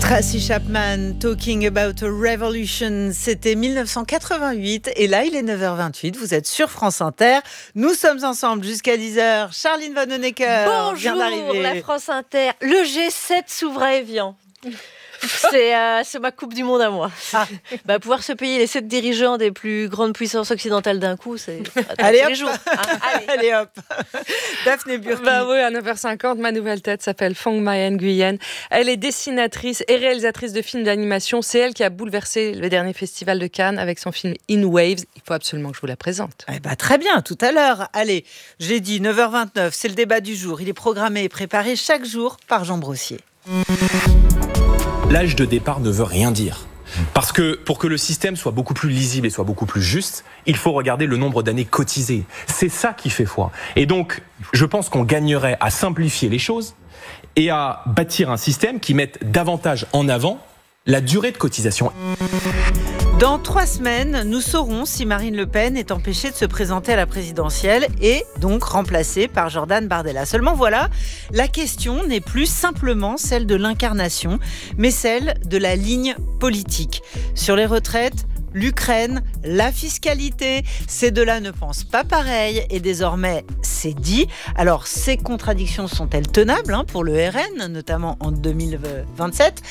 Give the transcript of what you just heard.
Tracy Chapman, Talking About a Revolution, c'était 1988 et là il est 9h28, vous êtes sur France Inter, nous sommes ensemble jusqu'à 10h, Charline Vanhoenacker vient d'arriver. Bonjour la France Inter, le G7 s'ouvre à Évian. C'est ma coupe du monde à moi. Pouvoir se payer les 7 dirigeants des plus grandes puissances occidentales d'un coup, c'est allez, tous les jours. Allez hop. Daphné Burki. Oui, à 9h50, ma nouvelle tête s'appelle Phong Mai Nguyen. Elle est dessinatrice et réalisatrice de films d'animation. C'est elle qui a bouleversé le dernier festival de Cannes avec son film In Waves. Il faut absolument que je vous la présente. Très bien, tout à l'heure. Allez, j'ai dit 9h29, c'est le débat du jour. Il est programmé et préparé chaque jour par Jean Brossier. L'âge de départ ne veut rien dire. Parce que pour que le système soit beaucoup plus lisible et soit beaucoup plus juste, il faut regarder le nombre d'années cotisées. C'est ça qui fait foi. Et donc, je pense qu'on gagnerait à simplifier les choses et à bâtir un système qui mette davantage en avant la durée de cotisation. Dans 3 semaines, nous saurons si Marine Le Pen est empêchée de se présenter à la présidentielle et donc remplacée par Jordan Bardella. Seulement voilà, la question n'est plus simplement celle de l'incarnation, mais celle de la ligne politique. Sur les retraites, l'Ukraine, la fiscalité, ces deux-là ne pensent pas pareil et désormais c'est dit. Alors ces contradictions sont-elles tenables pour le RN, notamment en 2027 ?